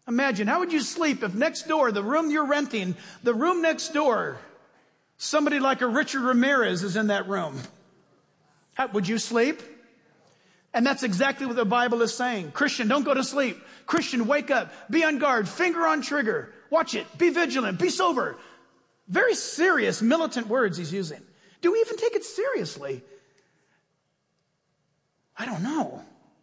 Imagine, how would you sleep if next door, the room you're renting, the room next door, somebody like a Richard Ramirez is in that room? How, would you sleep? And that's exactly what the Bible is saying. Christian, don't go to sleep. Christian, wake up. Be on guard. Finger on trigger. Watch it. Be vigilant. Be sober. Very serious, militant words he's using. Do we even take it seriously? I don't know.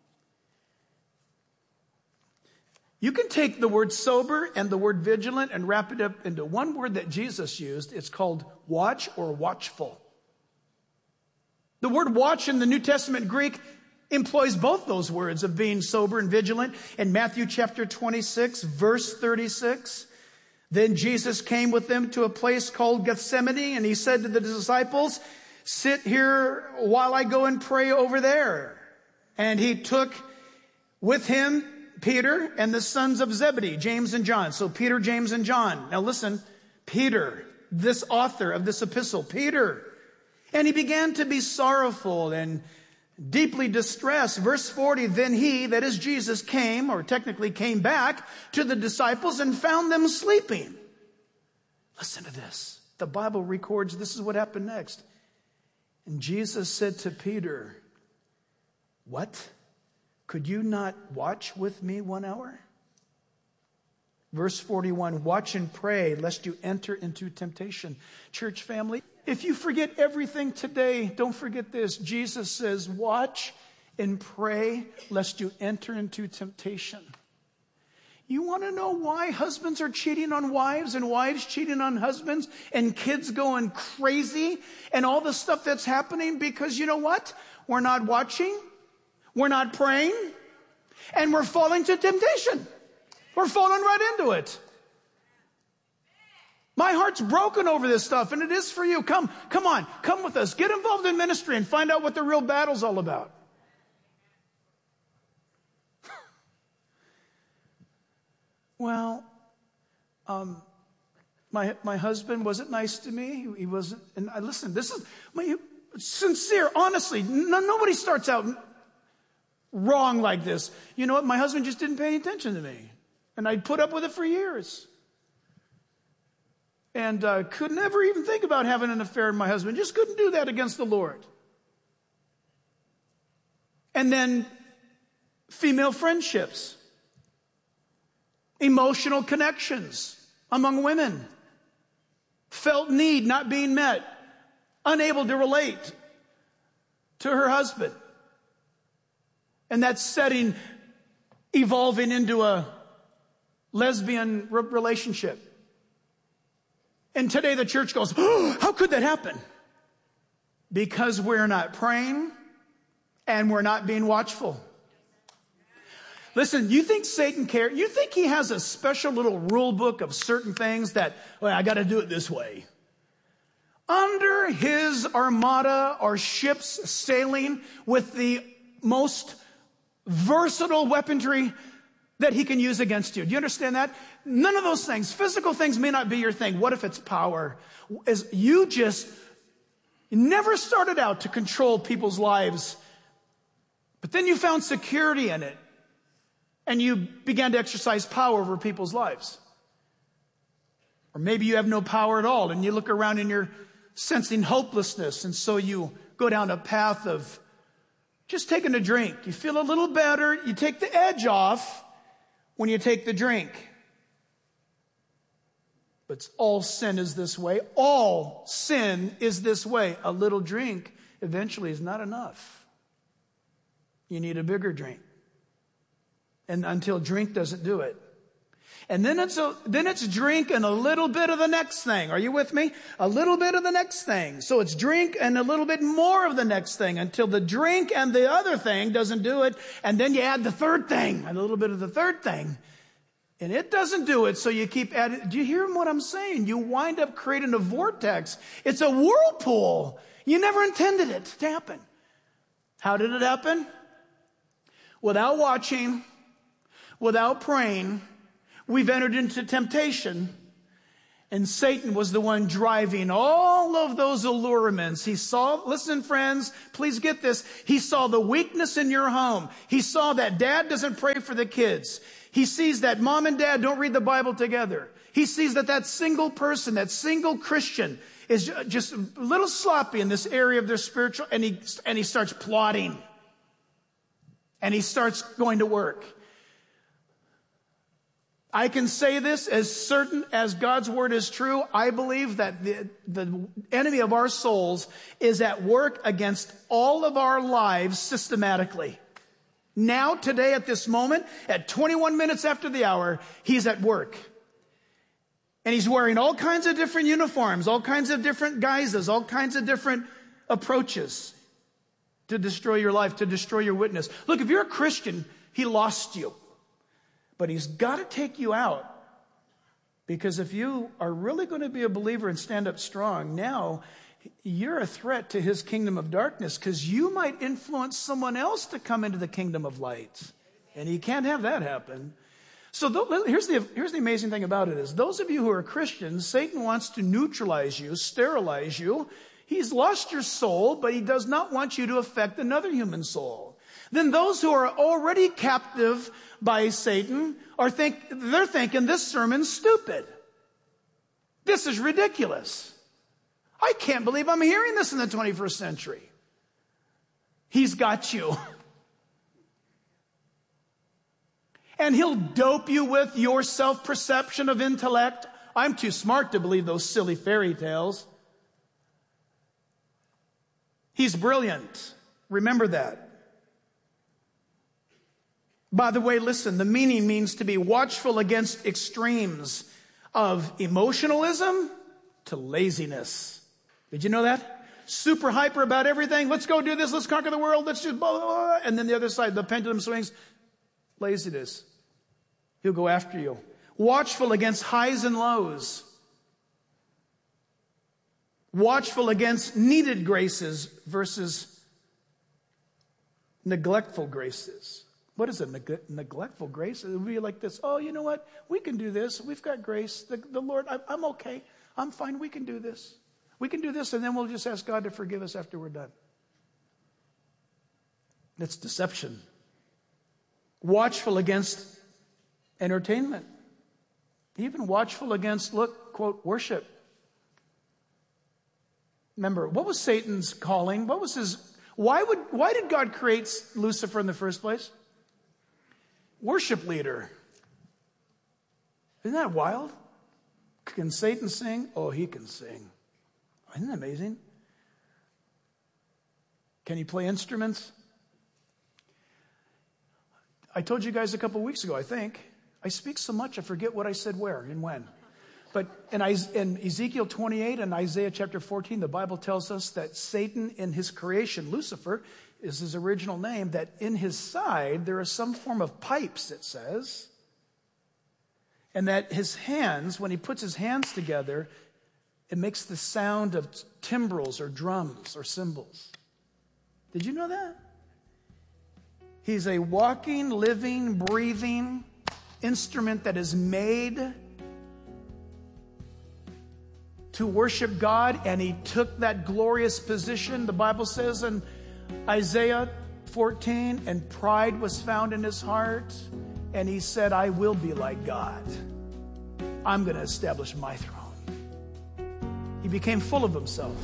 You can take the word sober and the word vigilant and wrap it up into one word that Jesus used. It's called watch or watchful. The word watch in the New Testament Greek employs both those words of being sober and vigilant. In Matthew chapter 26, verse 36, then Jesus came with them to a place called Gethsemane, and he said to the disciples, sit here while I go and pray over there. And he took with him Peter and the sons of Zebedee, James and John. So Peter, James, and John. Now listen, Peter, this author of this epistle, Peter. And he began to be sorrowful and deeply distressed. Verse 40, then he, that is Jesus, came, or technically came back to the disciples and found them sleeping. Listen to this. The Bible records this is what happened next. And Jesus said to Peter, what? Could you not watch with me 1 hour? Verse 41, watch and pray lest you enter into temptation. Church family, if you forget everything today, don't forget this. Jesus says, watch and pray lest you enter into temptation. You want to know why husbands are cheating on wives and wives cheating on husbands and kids going crazy and all the stuff that's happening? Because you know what? We're not watching. We're not praying, and we're falling to temptation. We're falling right into it. My heart's broken over this stuff, and it is for you. Come on, come with us. Get involved in ministry and find out what the real battle's all about. Well, my husband wasn't nice to me. He wasn't, and listen, this is sincere, honestly. Nobody starts out wrong like this. You know what? My husband just didn't pay any attention to me. And I'd put up with it for years. And could never even think about having an affair with my husband. Just couldn't do that against the Lord. And then female friendships. Emotional connections among women. Felt need not being met. Unable to relate to her husband. And that setting evolving into a lesbian relationship. And today the church goes, oh, how could that happen? Because we're not praying and we're not being watchful. Listen, you think Satan cares? You think he has a special little rule book of certain things that, well, I got to do it this way? Under his armada are ships sailing with the most versatile weaponry that he can use against you. Do you understand that? None of those things, physical things may not be your thing. What if it's power? As you never started out to control people's lives, but then you found security in it, and you began to exercise power over people's lives. Or maybe you have no power at all, and you look around and you're sensing hopelessness, and so you go down a path of just taking a drink. You feel a little better. You take the edge off when you take the drink. But all sin is this way. All sin is this way. A little drink eventually is not enough. You need a bigger drink. And until drink doesn't do it. And then it's drink and a little bit of the next thing. Are you with me? A little bit of the next thing. So it's drink and a little bit more of the next thing until the drink and the other thing doesn't do it. And then you add the third thing, a little bit of the third thing. And it doesn't do it, so you keep adding. Do you hear what I'm saying? You wind up creating a vortex. It's a whirlpool. You never intended it to happen. How did it happen? Without watching, without praying, we've entered into temptation, And Satan was the one driving all of those allurements. He saw, listen friends, please get this. He saw the weakness in your home. He saw that dad doesn't pray for the kids. He sees that mom and dad don't read the Bible together. He sees that single person, that single Christian is just a little sloppy in this area of their spiritual, and he starts plotting. And he starts going to work. I can say this as certain as God's word is true. I believe that the enemy of our souls is at work against all of our lives systematically. Now, today, at this moment, at 21 minutes after the hour, he's at work. And he's wearing all kinds of different uniforms, all kinds of different guises, all kinds of different approaches to destroy your life, to destroy your witness. Look, if you're a Christian, he lost you. But he's got to take you out. Because if you are really going to be a believer and stand up strong, now you're a threat to his kingdom of darkness, because you might influence someone else to come into the kingdom of light. And he can't have that happen. So here's the amazing thing about it is, those of you who are Christians, Satan wants to neutralize you, sterilize you. He's lost your soul, but he does not want you to affect another human soul. Then those who are already captive by Satan they're thinking this sermon's stupid. This is ridiculous. I can't believe I'm hearing this in the 21st century. He's got you. And he'll dope you with your self-perception of intellect. I'm too smart to believe those silly fairy tales. He's brilliant. Remember that. By the way, listen, the meaning means to be watchful against extremes of emotionalism to laziness. Did you know that? Super hyper about everything. Let's go do this. Let's conquer the world. Let's just blah, blah, blah. And then the other side, the pendulum swings. Laziness. He'll go after you. Watchful against highs and lows. Watchful against needed graces versus neglectful graces. What is a neglectful grace? It would be like this. Oh, you know what? We can do this. We've got grace. The Lord, I'm okay. I'm fine. We can do this. We can do this, and then we'll just ask God to forgive us after we're done. That's deception. Watchful against entertainment. Even watchful against, quote, worship. Remember, what was Satan's calling? What was his... Why did God create Lucifer in the first place? Worship leader. Isn't that wild? Can Satan sing? Oh, he can sing. Isn't that amazing? Can he play instruments? I told you guys a couple weeks ago, I think. I speak so much, I forget what I said where and when. But in Ezekiel 28 and Isaiah chapter 14, the Bible tells us that Satan in his creation, Lucifer, is his original name, that in his side there is some form of pipes, it says. And that his hands, when he puts his hands together, it makes the sound of timbrels or drums or cymbals. Did you know that? He's a walking, living, breathing instrument that is made to worship God, and he took that glorious position. The Bible says in Isaiah 14, and pride was found in his heart, and he said, I will be like God. I'm going to establish my throne. He became full of himself.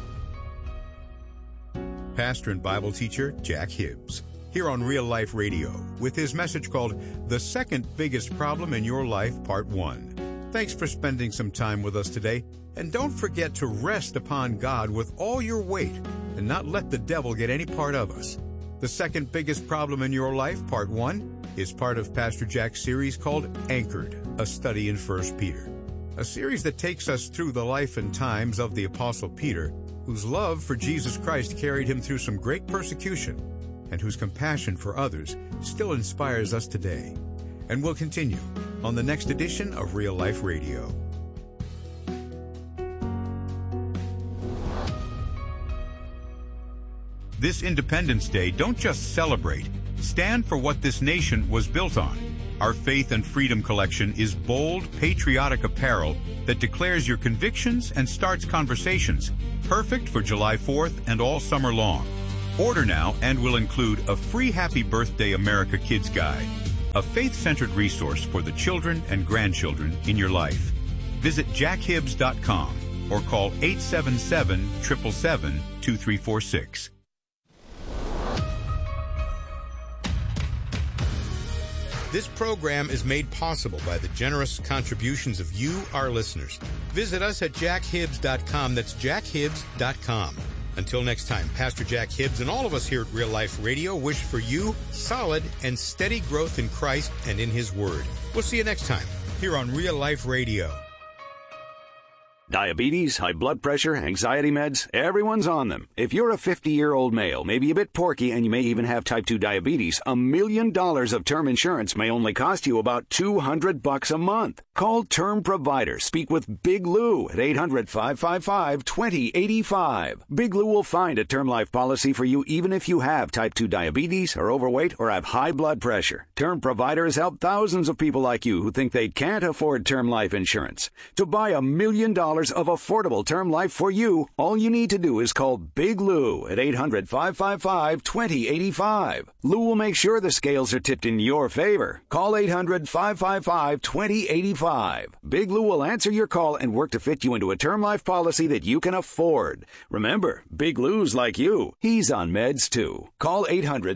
Pastor and Bible teacher Jack Hibbs, here on Real Life Radio, with his message called The Second Biggest Problem in Your Life, Part 1. Thanks for spending some time with us today. And don't forget to rest upon God with all your weight and not let the devil get any part of us. The Second Biggest Problem in Your Life, Part 1, is part of Pastor Jack's series called Anchored, a study in 1 Peter. A series that takes us through the life and times of the Apostle Peter, whose love for Jesus Christ carried him through some great persecution, and whose compassion for others still inspires us today. And we'll continue on the next edition of Real Life Radio. This Independence Day, don't just celebrate. Stand for what this nation was built on. Our Faith and Freedom collection is bold, patriotic apparel that declares your convictions and starts conversations, perfect for July 4th and all summer long. Order now and we'll include a free Happy Birthday America Kids Guide, a faith-centered resource for the children and grandchildren in your life. Visit jackhibbs.com or call 877-777-2346. This program is made possible by the generous contributions of you, our listeners. Visit us at jackhibbs.com. That's jackhibbs.com. Until next time, Pastor Jack Hibbs and all of us here at Real Life Radio wish for you solid and steady growth in Christ and in His Word. We'll see you next time here on Real Life Radio. Diabetes, high blood pressure, anxiety meds, everyone's on them. If you're a 50-year-old male, maybe a bit porky, and you may even have type 2 diabetes, $1 million of term insurance may only cost you about $200 a month. Call Term Provider. Speak with Big Lou at 800-555-2085. Big Lou will find a term life policy for you even if you have type 2 diabetes, are overweight, or have high blood pressure. Term Provider has helped thousands of people like you who think they can't afford term life insurance. To buy $1 million of affordable term life for you, all you need to do is call Big Lou at 800-555-2085. Lou will make sure the scales are tipped in your favor. Call 800-555-2085. Big Lou will answer your call and work to fit you into a term life policy that you can afford. Remember, Big Lou's like you. He's on meds too. Call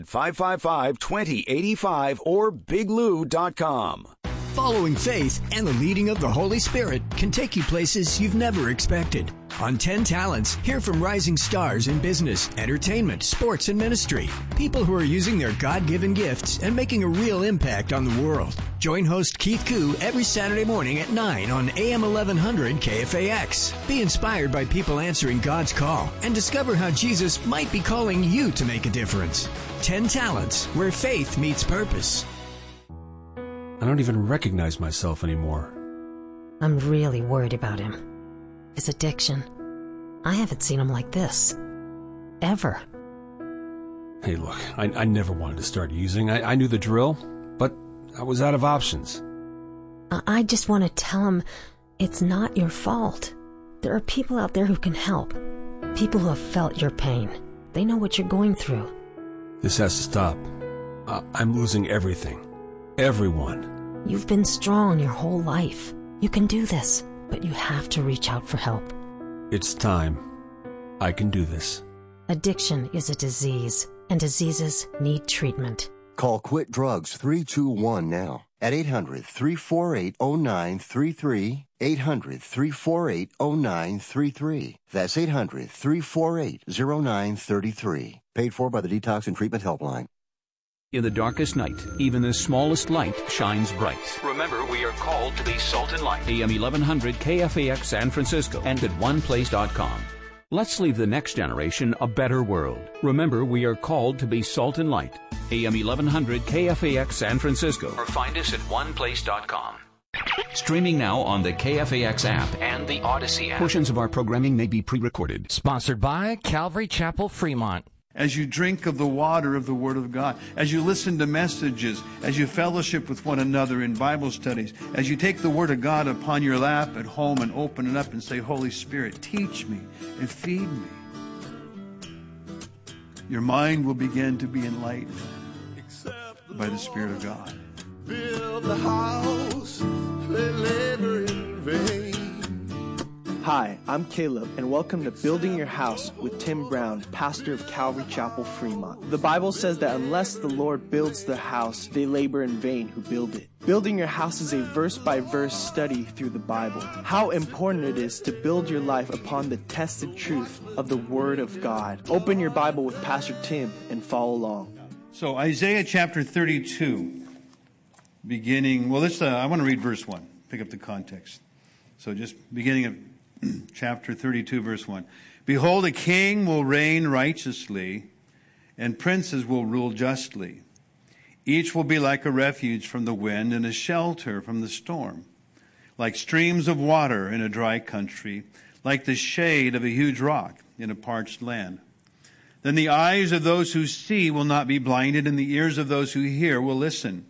800-555-2085 or biglou.com. Following faith and the leading of the Holy Spirit can take you places you've never expected. On 10 Talents, hear from rising stars in business, entertainment, sports, and ministry. People who are using their God-given gifts and making a real impact on the world. Join host Keith Koo every Saturday morning at 9 on AM 1100 KFAX. Be inspired by people answering God's call and discover how Jesus might be calling you to make a difference. 10 Talents, where faith meets purpose. I don't even recognize myself anymore. I'm really worried about him. His addiction. I haven't seen him like this. Ever. Hey, look, I never wanted to start using. I knew the drill, but I was out of options. I just want to tell him it's not your fault. There are people out there who can help. People who have felt your pain. They know what you're going through. This has to stop. I'm losing everything. Everyone. You've been strong your whole life. You can do this, but you have to reach out for help. It's time. I can do this. Addiction is a disease, and diseases need treatment. Call Quit Drugs 321 now at 800-348-0933, 800-348-0933. That's 800-348-0933. Paid for by the Detox and Treatment Helpline. In the darkest night, even the smallest light shines bright. Remember, we are called to be salt and light. AM 1100 KFAX San Francisco and at oneplace.com. Let's leave the next generation a better world. Remember, we are called to be salt and light. AM 1100 KFAX San Francisco or find us at oneplace.com. Streaming now on the KFAX app and the Odyssey app. Portions of our programming may be pre-recorded. Sponsored by Calvary Chapel, Fremont. As you drink of the water of the Word of God, as you listen to messages, as you fellowship with one another in Bible studies, as you take the Word of God upon your lap at home and open it up and say, Holy Spirit, teach me and feed me, your mind will begin to be enlightened by the Spirit of God. Build the house, they labor in vain. Hi, I'm Caleb, and welcome to Building Your House with Tim Brown, pastor of Calvary Chapel, Fremont. The Bible says that unless the Lord builds the house, they labor in vain who build it. Building your house is a verse-by-verse study through the Bible. How important it is to build your life upon the tested truth of the Word of God. Open your Bible with Pastor Tim and follow along. So Isaiah chapter 32, beginning, I want to read verse 1, pick up the context. So just beginning of chapter 32, verse 1. Behold, a king will reign righteously, and princes will rule justly. Each will be like a refuge from the wind and a shelter from the storm, like streams of water in a dry country, like the shade of a huge rock in a parched land. Then the eyes of those who see will not be blinded, and the ears of those who hear will listen.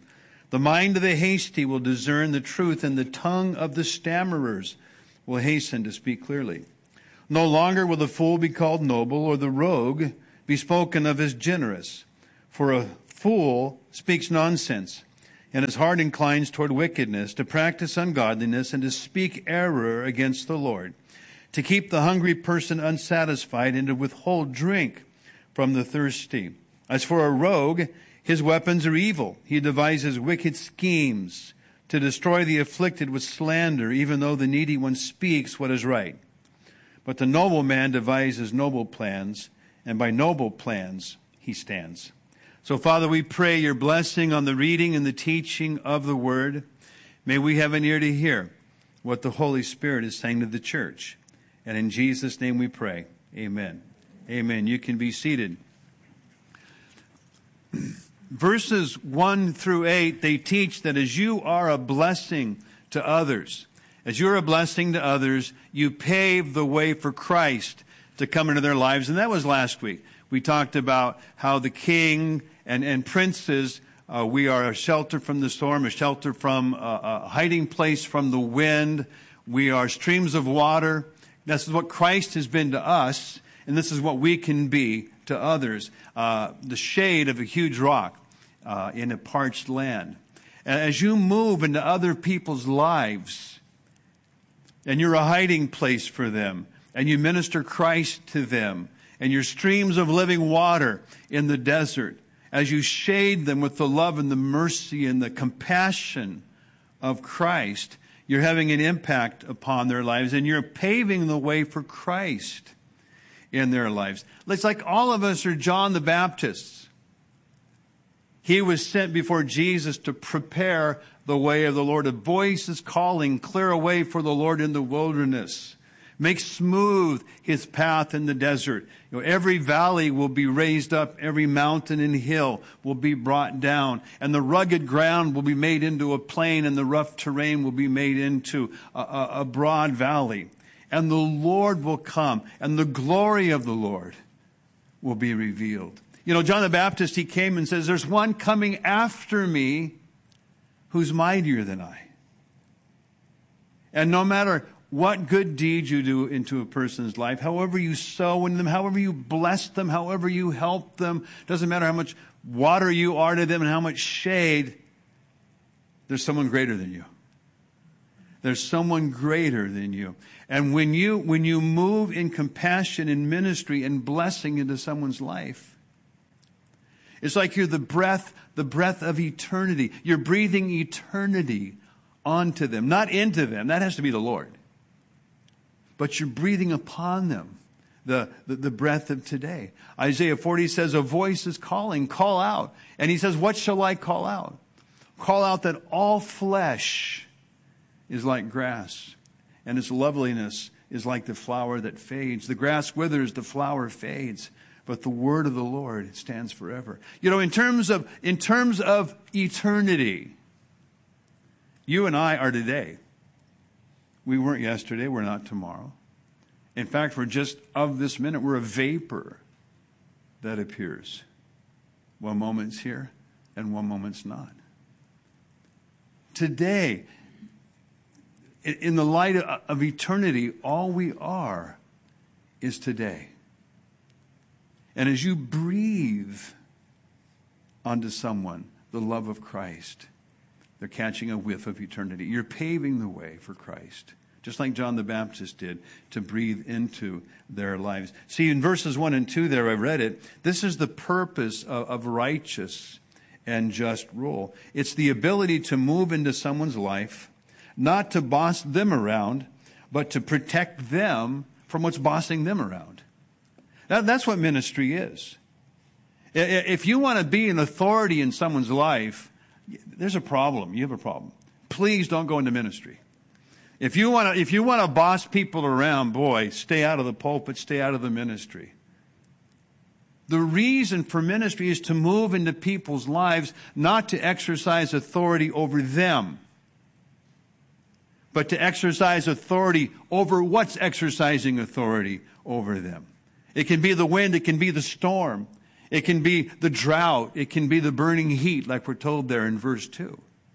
The mind of the hasty will discern the truth, and the tongue of the stammerers will hasten to speak clearly. No longer will the fool be called noble, or the rogue be spoken of as generous. For a fool speaks nonsense, and his heart inclines toward wickedness, to practice ungodliness, and to speak error against the Lord, to keep the hungry person unsatisfied, and to withhold drink from the thirsty. As for a rogue, his weapons are evil. He devises wicked schemes to destroy the afflicted with slander, even though the needy one speaks what is right. But the noble man devises noble plans, and by noble plans he stands. So, Father, we pray your blessing on the reading and the teaching of the Word. May we have an ear to hear what the Holy Spirit is saying to the church. And in Jesus' name we pray. Amen. Amen. You can be seated. Verses 1 through 8, they teach that as you are a blessing to others, as you're a blessing to others, you pave the way for Christ to come into their lives. And that was last week. We talked about how the king and princes, we are a shelter from the storm, a shelter from a hiding place from the wind. We are streams of water. This is what Christ has been to us, and this is what we can be to others. The shade of a huge rock in a parched land. And as you move into other people's lives, and you're a hiding place for them, and you minister Christ to them, and you're streams of living water in the desert, as you shade them with the love and the mercy and the compassion of Christ, you're having an impact upon their lives, and you're paving the way for Christ in their lives. It's like all of us are John the Baptist. He was sent before Jesus to prepare the way of the Lord. A voice is calling, clear a way for the Lord in the wilderness. Make smooth his path in the desert. Every valley will be raised up. Every mountain and hill will be brought down. And the rugged ground will be made into a plain, and the rough terrain will be made into a broad valley. And the Lord will come, and the glory of the Lord will be revealed. John the Baptist, he came and says, there's one coming after me who's mightier than I. And no matter what good deeds you do into a person's life, however you sow in them, however you bless them, however you help them, doesn't matter how much water you are to them and how much shade, there's someone greater than you. There's someone greater than you. And when you move in compassion and ministry and blessing into someone's life, it's like you're the breath of eternity. You're breathing eternity onto them, not into them. That has to be the Lord. But you're breathing upon them the breath of today. Isaiah 40 says, a voice is calling, call out. And he says, what shall I call out? Call out that all flesh is like grass, and its loveliness is like the flower that fades. The grass withers, the flower fades, but the word of the Lord stands forever. In terms of eternity, you and I are today. We weren't yesterday. We're not tomorrow. In fact, we're just of this minute. We're a vapor that appears. One moment's here and one moment's not. Today, in the light of eternity, all we are is today. And as you breathe onto someone the love of Christ, they're catching a whiff of eternity. You're paving the way for Christ, just like John the Baptist did, to breathe into their lives. See, in verses 1 and 2 there, I read it, this is the purpose of righteous and just rule. It's the ability to move into someone's life, not to boss them around, but to protect them from what's bossing them around. That's what ministry is. If you want to be an authority in someone's life, there's a problem. You have a problem. Please don't go into ministry. If you want to boss people around, boy, stay out of the pulpit, stay out of the ministry. The reason for ministry is to move into people's lives, not to exercise authority over them, but to exercise authority over what's exercising authority over them. It can be the wind, it can be the storm, it can be the drought, it can be the burning heat, like we're told there in verse 2.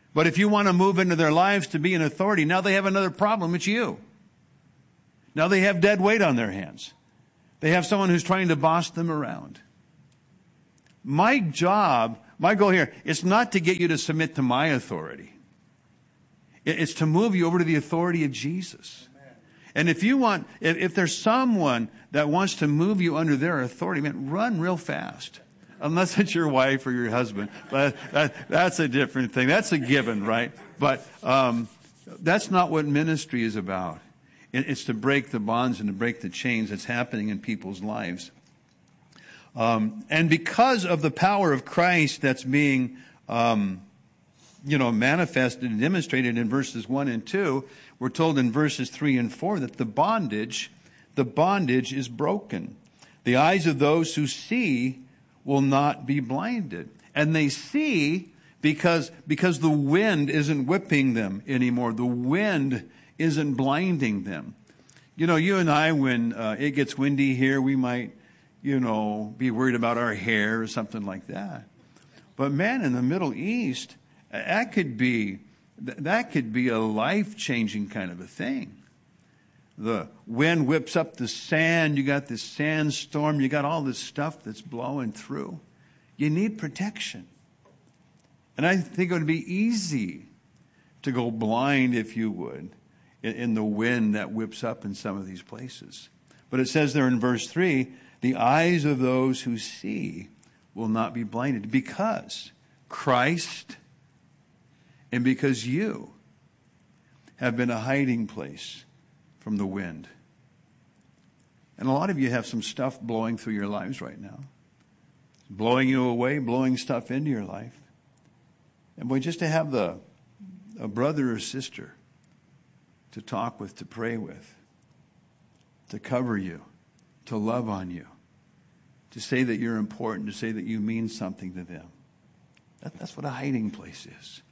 But if you want to move into their lives to be an authority, now they have another problem. It's you. Now they have dead weight on their hands. They have someone who's trying to boss them around. My job, my goal here, is not to get you to submit to my authority. It's to move you over to the authority of Jesus. And if you want, if there's someone that wants to move you under their authority, man, run real fast. Unless it's your wife or your husband. But that's a different thing. That's a given, right? But that's not what ministry is about. It's to break the bonds and to break the chains that's happening in people's lives. And because of the power of Christ that's being, manifested and demonstrated in verses 1 and 2, we're told in verses 3 and 4 that the bondage is broken. The eyes of those who see will not be blinded. And they see because the wind isn't whipping them anymore. The wind isn't blinding them. You know, you and I, when it gets windy here, we might, be worried about our hair or something like that. But man, in the Middle East, that could be a life-changing kind of a thing. The wind whips up the sand. You got this sandstorm. You got all this stuff that's blowing through. You need protection. And I think it would be easy to go blind, if you would, in the wind that whips up in some of these places. But it says there in verse 3, the eyes of those who see will not be blinded, because Christ and because you have been a hiding place from the wind. And a lot of you have some stuff blowing through your lives right now. Blowing you away, blowing stuff into your life. And boy, just to have a brother or sister to talk with, to pray with, to cover you, to love on you, to say that you're important, to say that you mean something to them. That's what a hiding place is.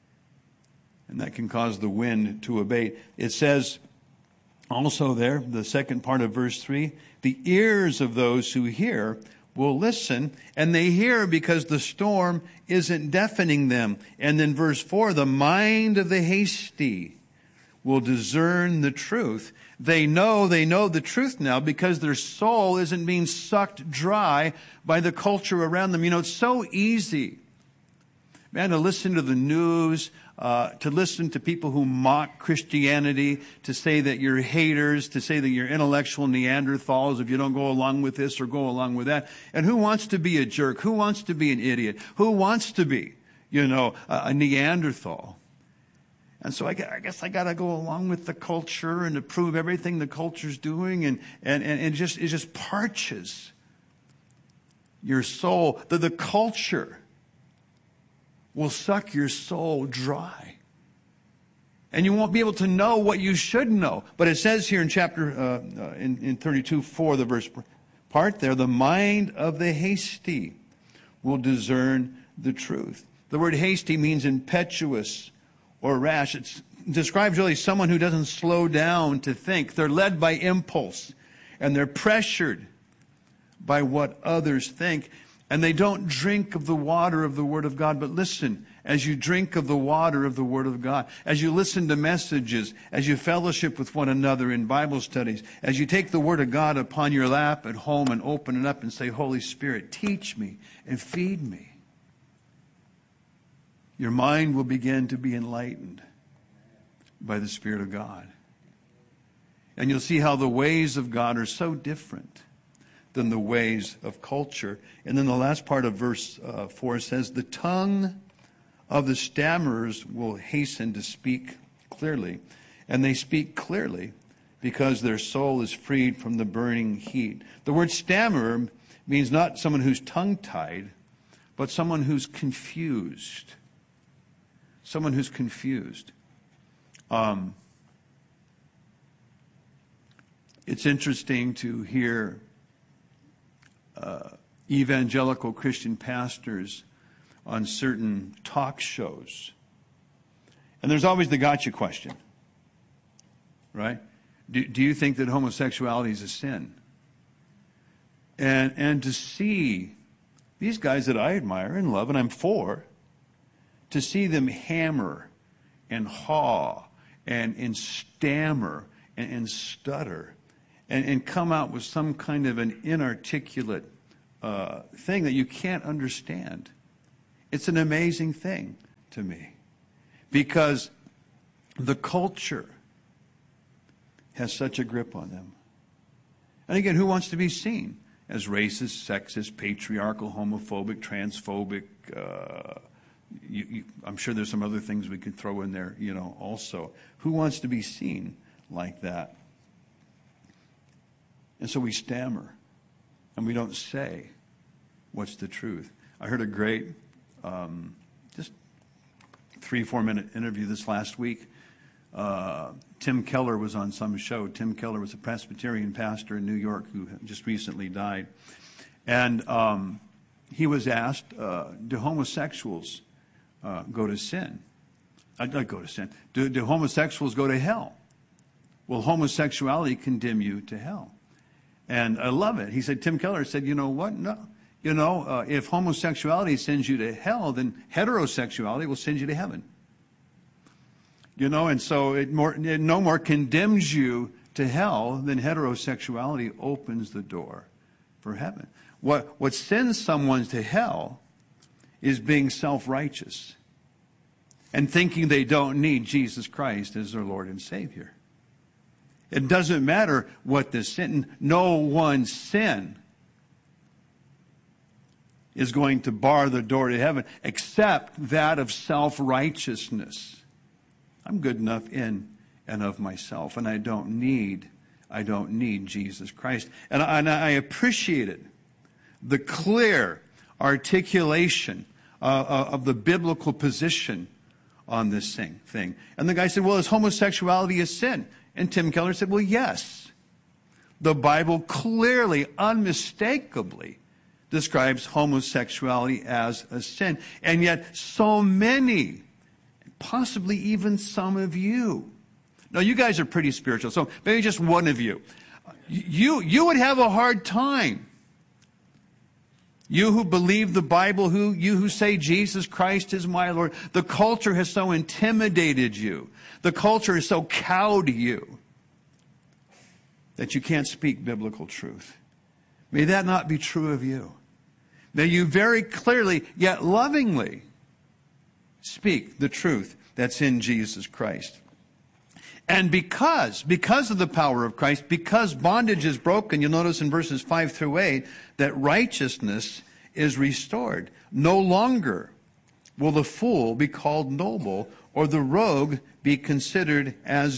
And that can cause the wind to abate. It says also there, the second part of verse 3, the ears of those who hear will listen, and they hear because the storm isn't deafening them. And then verse 4, the mind of the hasty will discern the truth. They know the truth now because their soul isn't being sucked dry by the culture around them. It's so easy, man, to listen to the news, to listen to people who mock Christianity, to say that you're haters, to say that you're intellectual Neanderthals if you don't go along with this or go along with that. And who wants to be a jerk? Who wants to be an idiot? Who wants to be, a Neanderthal? And so I guess I got to go along with the culture and approve everything the culture's doing, and it just parches your soul. The culture will suck your soul dry. And you won't be able to know what you should know. But it says here in chapter, in 32:4, the verse part there, the mind of the hasty will discern the truth. The word hasty means impetuous or rash. It describes really someone who doesn't slow down to think. They're led by impulse, and they're pressured by what others think. And they don't drink of the water of the Word of God. But listen, as you drink of the water of the Word of God, as you listen to messages, as you fellowship with one another in Bible studies, as you take the Word of God upon your lap at home and open it up and say, Holy Spirit, teach me and feed me, your mind will begin to be enlightened by the Spirit of God. And you'll see how the ways of God are so different than the ways of culture. And then the last part of verse 4 says, the tongue of the stammerers will hasten to speak clearly. And they speak clearly because their soul is freed from the burning heat. The word stammerer means not someone who's tongue-tied, but someone who's confused. Someone who's confused. It's interesting to hear evangelical Christian pastors on certain talk shows. And there's always the gotcha question, right? Do you think that homosexuality is a sin? And to see these guys that I admire and love and I'm for, to see them hammer and haw and stammer and stutter and come out with some kind of an inarticulate thing that you can't understand. It's an amazing thing to me, because the culture has such a grip on them. And again, who wants to be seen as racist, sexist, patriarchal, homophobic, transphobic? I'm sure there's some other things we could throw in there, also. Who wants to be seen like that? And so we stammer, and we don't say what's the truth. I heard a great, just 3-4 minute interview this last week. Tim Keller was on some show. Tim Keller was a Presbyterian pastor in New York who just recently died. And he was asked, do homosexuals go to sin? Not go to sin. Do homosexuals go to hell? Will homosexuality condemn you to hell? And I love it. He said, Tim Keller said, you know what? No. If homosexuality sends you to hell, then heterosexuality will send you to heaven. And so it no more condemns you to hell than heterosexuality opens the door for heaven. What sends someone to hell is being self-righteous and thinking they don't need Jesus Christ as their Lord and Savior. It doesn't matter what the sin, no one sin is going to bar the door to heaven except that of self-righteousness. I'm good enough in and of myself, and I don't need Jesus Christ. And I appreciated the clear articulation of the biblical position on this thing. And the guy said, well, is homosexuality a sin? And Tim Keller said, well, yes. The Bible clearly, unmistakably describes homosexuality as a sin. And yet so many, possibly even some of you. Now, you guys are pretty spiritual, so maybe just one of you. You would have a hard time. You who believe the Bible, you who say Jesus Christ is my Lord. The culture has so intimidated you. The culture has so cowed you that you can't speak biblical truth. May that not be true of you. May you very clearly, yet lovingly, speak the truth that's in Jesus Christ. And because of the power of Christ, because bondage is broken, you'll notice in verses 5 through 8 that righteousness is restored. No longer will the fool be called noble, or the rogue be considered as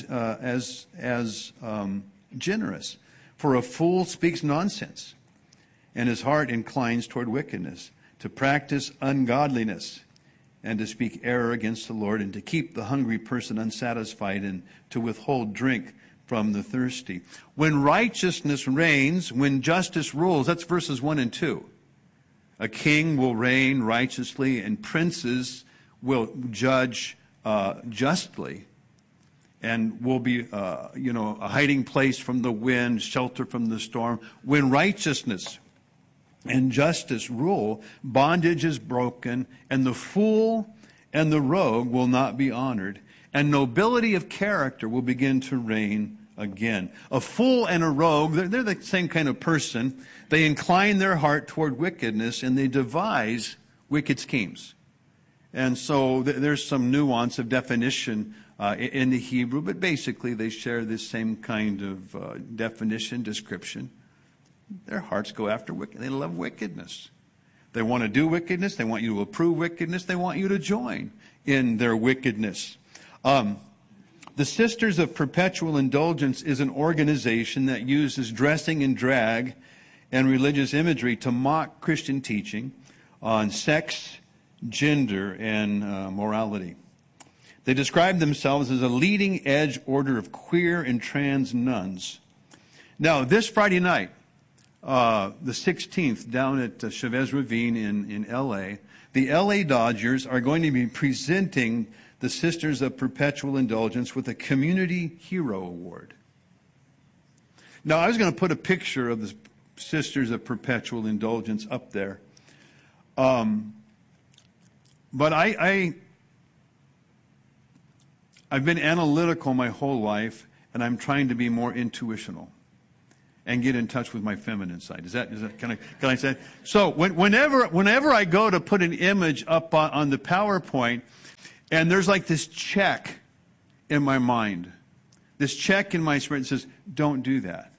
generous. For a fool speaks nonsense, and his heart inclines toward wickedness, to practice ungodliness, and to speak error against the Lord, and to keep the hungry person unsatisfied, and to withhold drink from the thirsty. When righteousness reigns, when justice rules, that's verses 1 and 2. A king will reign righteously, and princes will judge justly, and will be, a hiding place from the wind, shelter from the storm. When righteousness and justice rule, bondage is broken, and the fool and the rogue will not be honored, and nobility of character will begin to reign again. A fool and a rogue, they're the same kind of person. They incline their heart toward wickedness, and they devise wicked schemes. And so there's some nuance of definition in the Hebrew, but basically they share this same kind of definition, description. Their hearts go after wickedness. They love wickedness. They want to do wickedness. They want you to approve wickedness. They want you to join in their wickedness. The Sisters of Perpetual Indulgence is an organization that uses dressing and drag and religious imagery to mock Christian teaching on sex, gender, and morality. They describe themselves as a leading-edge order of queer and trans nuns. Now, this Friday night, the 16th, down at Chavez Ravine in L.A., the L.A. Dodgers are going to be presenting the Sisters of Perpetual Indulgence with a Community Hero Award. Now, I was going to put a picture of the Sisters of Perpetual Indulgence up there. But I I've been analytical my whole life, and I'm trying to be more intuitional and get in touch with my feminine side. Can I say? So whenever I go to put an image up on the PowerPoint, and there's like this check in my mind, this check in my spirit says, don't do that.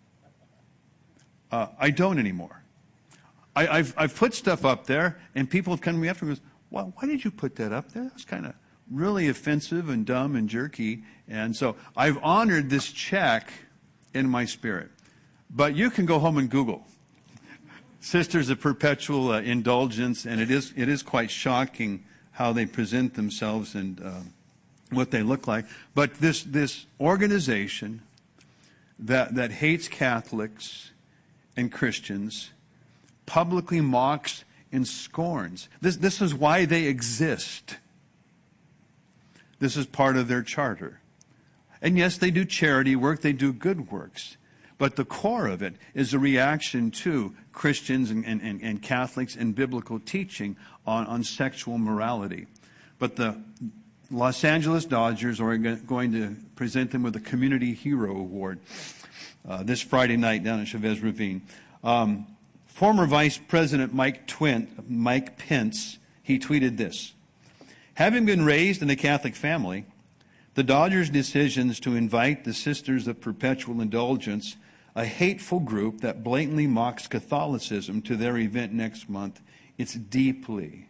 I don't anymore. I've put stuff up there, and people have come to me afterwards, well, why did you put that up there? That's kind of really offensive and dumb and jerky. And so I've honored this check in my spirit. But you can go home and Google Sisters of Perpetual Indulgence, and it is quite shocking how they present themselves and what they look like. But this organization that hates Catholics and Christians publicly mocks and scorns. This is why they exist. This is part of their charter. And yes, they do charity work, they do good works. But the core of it is a reaction to Christians and Catholics and biblical teaching on sexual morality. But the Los Angeles Dodgers are going to present them with a Community Hero Award this Friday night down at Chavez Ravine. Former Vice President Mike Pence, he tweeted this: having been raised in a Catholic family, the Dodgers' decisions to invite the Sisters of Perpetual Indulgence, a hateful group that blatantly mocks Catholicism, to their event next month, it's deeply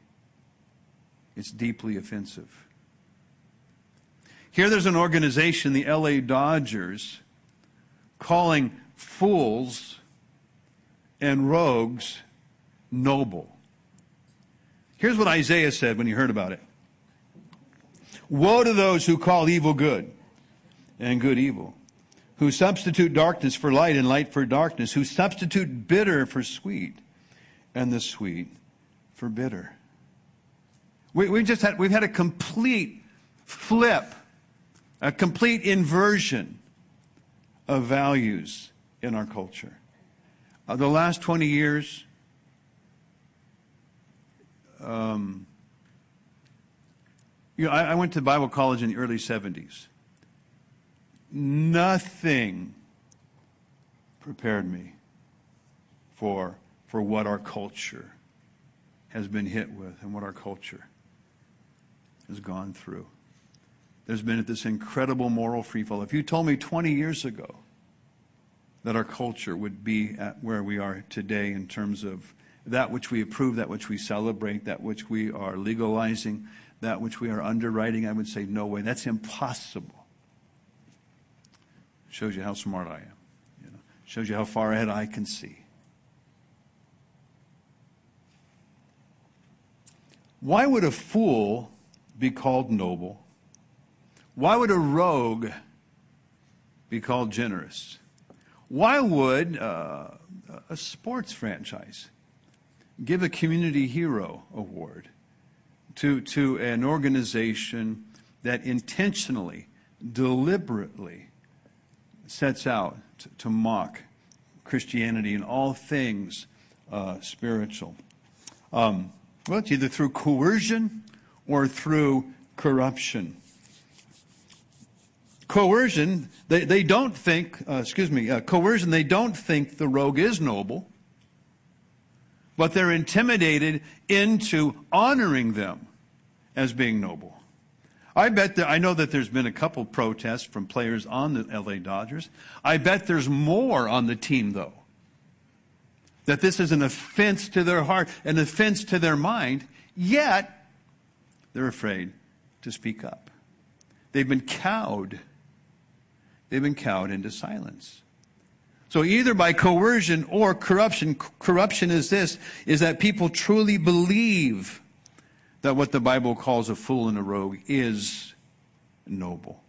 offensive. Here there's an organization, the LA Dodgers, calling fools and rogues noble. Here's what Isaiah said when he heard about it. Woe to those who call evil good and good evil, who substitute darkness for light and light for darkness, who substitute bitter for sweet and the sweet for bitter. We've had a complete flip, a complete inversion of values in our culture. The last 20 years, I went to Bible college in the early 70s. Nothing prepared me for what our culture has been hit with and what our culture has gone through. There's been this incredible moral freefall. If you told me 20 years ago that our culture would be at where we are today in terms of that which we approve, that which we celebrate, that which we are legalizing, that which we are underwriting, I would say, no way. That's impossible. Shows you how smart I am. Shows you how far ahead I can see. Why would a fool be called noble? Why would a rogue be called generous? Why would a sports franchise give a Community Hero Award to an organization that intentionally, deliberately sets out to mock Christianity and all things spiritual? Well, it's either through coercion or through corruption. Coercion, they don't think the rogue is noble, but they're intimidated into honoring them as being noble. I know that there's been a couple protests from players on the LA Dodgers. I bet there's more on the team, though. That this is an offense to their heart, an offense to their mind, yet they're afraid to speak up. They've been cowed. They've been cowed into silence. So either by coercion or corruption. Corruption is that people truly believe that what the Bible calls a fool and a rogue is noble.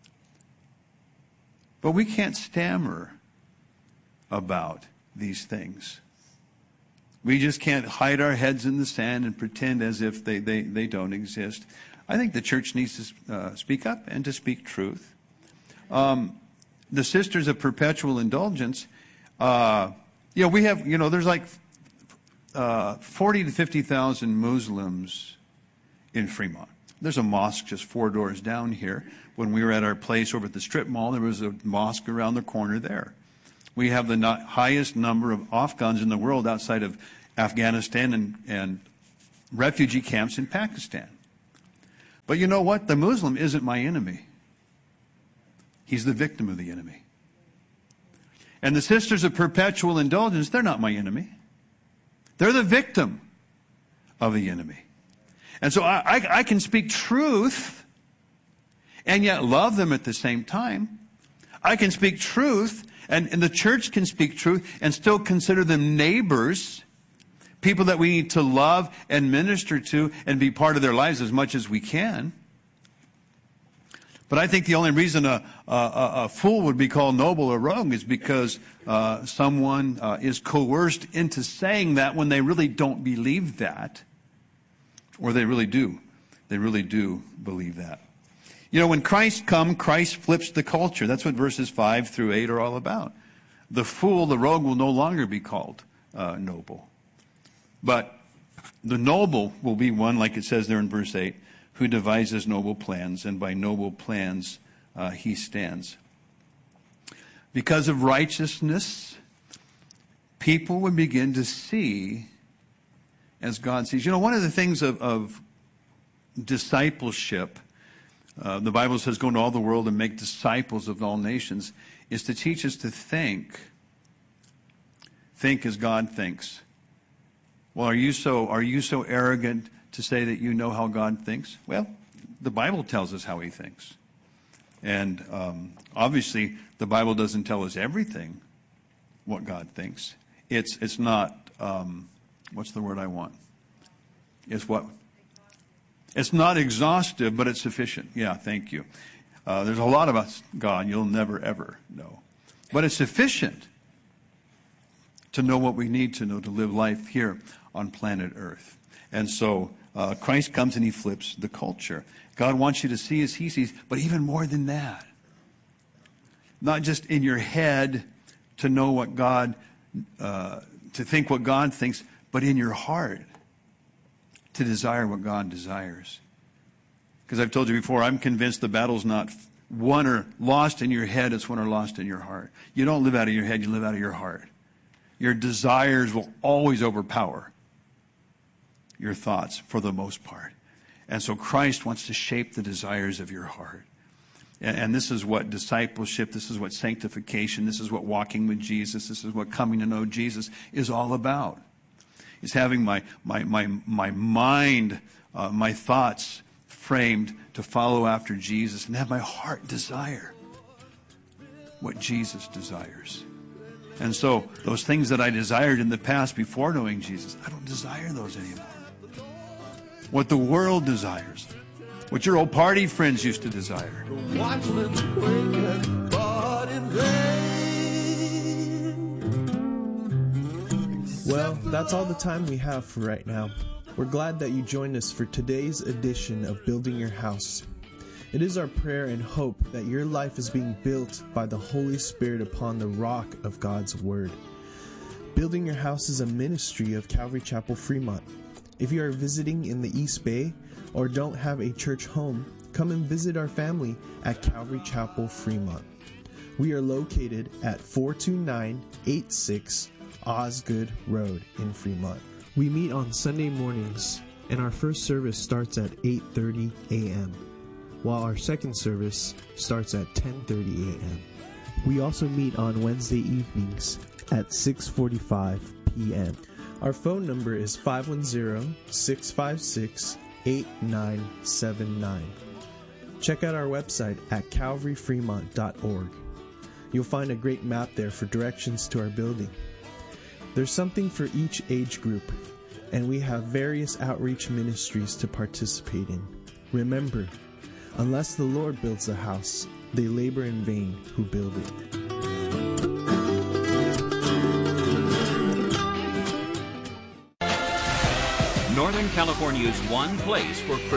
But we can't stammer about these things. We just can't hide our heads in the sand and pretend as if they don't exist. I think the church needs to speak up and to speak truth. The Sisters of Perpetual Indulgence, we have, there's like 40 to 50,000 Muslims in Fremont. There's a mosque just 4 doors down here. When we were at our place over at the strip mall, there was a mosque around the corner there. We have the highest number of Afghans in the world outside of Afghanistan and refugee camps in Pakistan. But you know what? The Muslim isn't my enemy. He's the victim of the enemy. And the Sisters of Perpetual Indulgence, they're not my enemy. They're the victim of the enemy. And so I can speak truth and yet love them at the same time. I can speak truth, and the church can speak truth and still consider them neighbors, people that we need to love and minister to and be part of their lives as much as we can. But I think the only reason a fool would be called noble or rogue is because someone is coerced into saying that when they really don't believe that. Or they really do. They really do believe that. You know, when Christ comes, Christ flips the culture. That's what verses 5 through 8 are all about. The fool, the rogue, will no longer be called noble. But the noble will be one, like it says there in verse 8, who devises noble plans, and by noble plans he stands. Because of righteousness, people would begin to see as God sees. You know, one of the things of discipleship, the Bible says, go into all the world and make disciples of all nations, is to teach us to think as God thinks. Well, are you so arrogant to say that you know how God thinks? Well, the Bible tells us how he thinks. And obviously, the Bible doesn't tell us everything, what God thinks. It's not, what's the word I want? It's what? It's not exhaustive, but it's sufficient. Yeah, thank you. There's a lot about God you'll never, ever know. But it's sufficient to know what we need to know to live life here on planet Earth. And so Christ comes and he flips the culture. God wants you to see as he sees, but even more than that. Not just in your head to know what God, to think what God thinks, but in your heart to desire what God desires. Because I've told you before, I'm convinced the battle's not won or lost in your head, it's won or lost in your heart. You don't live out of your head, you live out of your heart. Your desires will always overpower your thoughts for the most part. And so Christ wants to shape the desires of your heart. And this is what discipleship, this is what sanctification, this is what walking with Jesus, this is what coming to know Jesus is all about. It's having my mind, my thoughts framed to follow after Jesus and have my heart desire what Jesus desires. And so those things that I desired in the past before knowing Jesus, I don't desire those anymore. What the world desires, what your old party friends used to desire. Well, that's all the time we have for right now. We're glad that you joined us for today's edition of Building Your House. It is our prayer and hope that your life is being built by the Holy Spirit upon the rock of God's Word. Building Your House is a ministry of Calvary Chapel Fremont. If you are visiting in the East Bay or don't have a church home, come and visit our family at Calvary Chapel Fremont. We are located at 42986 Osgood Road in Fremont. We meet on Sunday mornings, and our first service starts at 8:30 a.m., while our second service starts at 10:30 a.m. We also meet on Wednesday evenings at 6:45 p.m. Our phone number is 510-656-8979. Check out our website at calvaryfremont.org. You'll find a great map there for directions to our building. There's something for each age group, and we have various outreach ministries to participate in. Remember, unless the Lord builds the house, they labor in vain who build it. Northern California's one place for